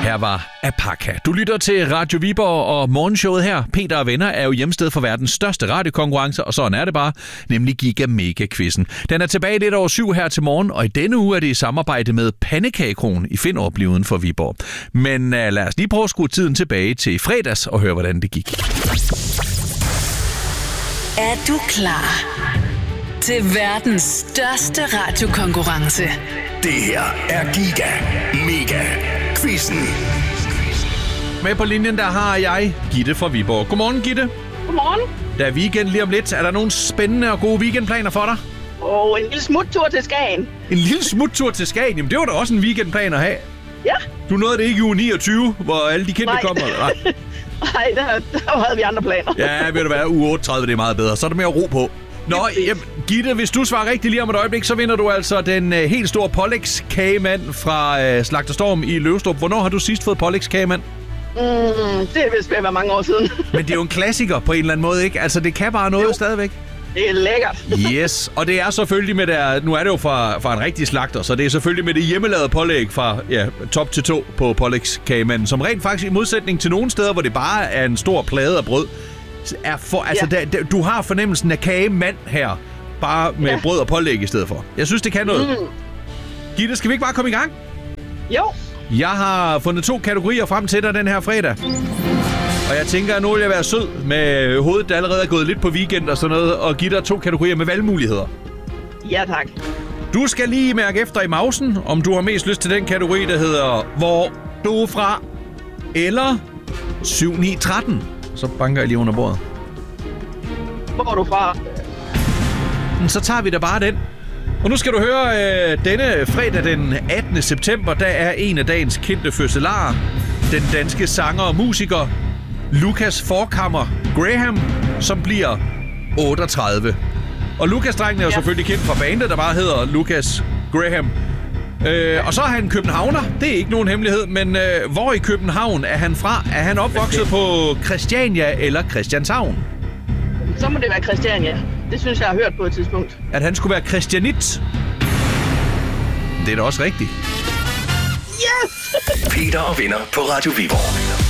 Her var Apaka. Du lytter til Radio Viborg, og morgenshowet her, Peter og Venner, er jo hjemsted for verdens største radiokonkurrence, og sådan er det bare, nemlig Giga Mega Quizzen. Den er tilbage lidt over 7 her til morgen, og i denne uge er det i samarbejde med Pandekagekronen i Finderup lige uden for Viborg. Men lad os lige prøve at skrue tiden tilbage til fredags og høre, hvordan det gik. Er du klar til verdens største radiokonkurrence? Det her er Giga Mega Quizzen. Med på linjen, der har jeg Gitte fra Viborg. Godmorgen, Gitte. Godmorgen. Der er weekend lige om lidt. Er der nogle spændende og gode weekendplaner for dig? En lille smuttur til Skagen. En lille smuttur til Skagen? Jamen, det var da også en weekendplan at have. Ja. Du nåede det ikke i uge 29, hvor alle de kendte kommer? Nej, der havde vi andre planer. Ja, ved du hvad, uge 38, det er meget bedre. Så er der mere ro på. Nå, jamen, Gitte, hvis du svarer rigtigt lige om et øjeblik, så vinder du altså den helt store Pollex kagemand fra Slagterstorm i Løvstrup. Hvornår har du sidst fået Pollex kagemand? Det er vist ved at være mange år siden. Men det er jo en klassiker på en eller anden måde, ikke? Altså, det kan bare noget stadigvæk. Det er lækkert. Yes, og det er selvfølgelig med der. Nu er det jo fra en rigtig slagter, så det er selvfølgelig med det hjemmelavede pålæg fra top til tå på Pollex kagemanden, som rent faktisk i modsætning til nogle steder, hvor det bare er en stor plade af brød, du har fornemmelsen af kagemand her, bare med brød og pålæg i stedet for. Jeg synes, det kan noget. Gitte, skal vi ikke bare komme i gang? Jo. Jeg har fundet 2 kategorier frem til dig den her fredag. Og jeg tænker, at nu vil jeg være sød med hovedet, der allerede er gået lidt på weekend og sådan noget, og give dig 2 kategorier med valgmuligheder. Ja, tak. Du skal lige mærke efter i mausen, om du har mest lyst til den kategori, der hedder Hvor du er fra, eller 7-9-13. Så banker jeg lige under bordet. Hvor er du fra? Så tager vi da bare den. Og nu skal du høre, denne fredag den 18. september, der er en af dagens kendte fødselarer, den danske sanger og musiker Lucas Forchhammer Graham, som bliver 38. Og Lucas-drengen er jo selvfølgelig kendt fra bandet, der bare hedder Lucas Graham. Og så er han københavner. Det er ikke nogen hemmelighed, men hvor i København er han fra? Er han opvokset på Christiania eller Christianshavn? Så må det være Christiania. Det synes jeg har hørt på et tidspunkt. At han skulle være christianit? Det er da også rigtigt. Yes! Peter og Venner på Radio Viborg.